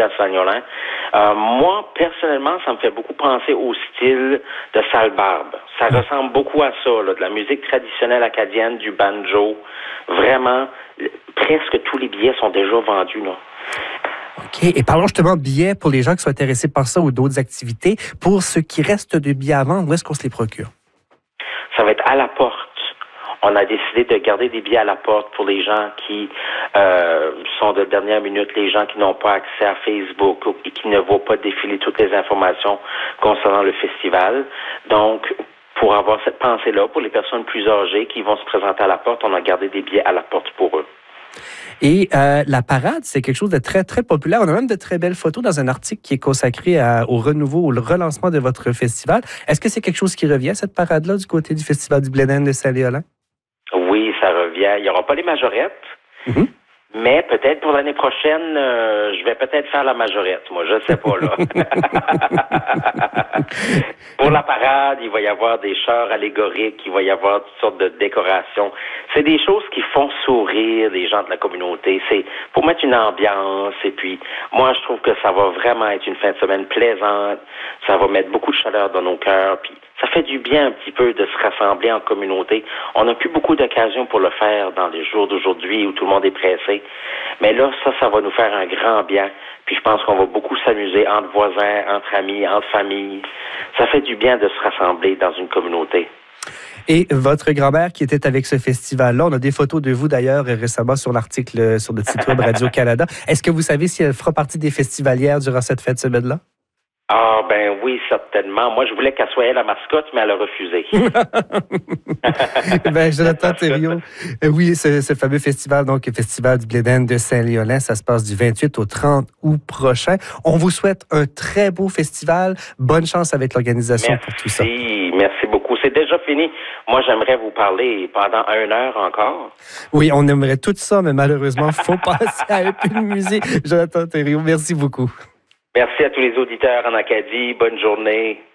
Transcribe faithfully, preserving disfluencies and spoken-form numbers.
ici à Saint-Yolin. Euh, moi, personnellement, ça me fait beaucoup penser au style de Sale Barbe. Ça ressemble beaucoup à ça, là, de la musique traditionnelle acadienne, du banjo. Vraiment, presque tous les billets sont déjà vendus, là. OK. Et parlons justement de billets pour les gens qui sont intéressés par ça ou d'autres activités. Pour ce qui reste de billets à vendre, où est-ce qu'on se les procure? Ça va être à la porte. On a décidé de garder des billets à la porte pour les gens qui euh, sont de dernière minute, les gens qui n'ont pas accès à Facebook et qui ne voient pas défiler toutes les informations concernant le festival. Donc, pour avoir cette pensée-là, pour les personnes plus âgées qui vont se présenter à la porte, on a gardé des billets à la porte pour eux. Et euh, la parade, c'est quelque chose de très, très populaire. On a même de très belles photos dans un article qui est consacré à, au renouveau, au relancement de votre festival. Est-ce que c'est quelque chose qui revient, cette parade-là, du côté du Festival du Bléden de Saint-Léolin? Oui, ça revient. Il n'y aura pas les majorettes, mm-hmm. mais peut-être pour l'année prochaine, euh, je vais peut-être faire la majorette. Moi, je ne sais pas, là. Pour la parade, il va y avoir des chars allégoriques, il va y avoir toutes sortes de décorations. C'est des choses qui font sourire les gens de la communauté. C'est pour mettre une ambiance. Et puis, moi, je trouve que ça va vraiment être une fin de semaine plaisante. Ça va mettre beaucoup de chaleur dans nos cœurs. Puis, ça fait du bien un petit peu de se rassembler en communauté. On n'a plus beaucoup d'occasions pour le faire dans les jours d'aujourd'hui où tout le monde est pressé. Mais là, ça, ça va nous faire un grand bien. Puis je pense qu'on va beaucoup s'amuser entre voisins, entre amis, entre familles. Ça fait du bien de se rassembler dans une communauté. Et votre grand-mère qui était avec ce festival-là, on a des photos de vous d'ailleurs récemment sur l'article sur le site web Radio-Canada. Est-ce que vous savez si elle fera partie des festivalières durant cette fête semaine-là? Ah, ben oui, certainement. Moi, je voulais qu'elle soit la mascotte, mais elle a refusé. ben, Jonathan Thériault, oui, ce, ce fameux festival, donc le Festival du Bléden de Saint-Léolin, ça se passe du vingt-huit au trente août prochain. On vous souhaite un très beau festival. Bonne chance avec l'organisation merci, pour tout ça. Merci, merci beaucoup. C'est déjà fini. Moi, j'aimerais vous parler pendant une heure encore. Oui, on aimerait tout ça, mais malheureusement, il faut passer à un peu de musique. Jonathan Thériault, merci beaucoup. Merci à tous les auditeurs en Acadie. Bonne journée.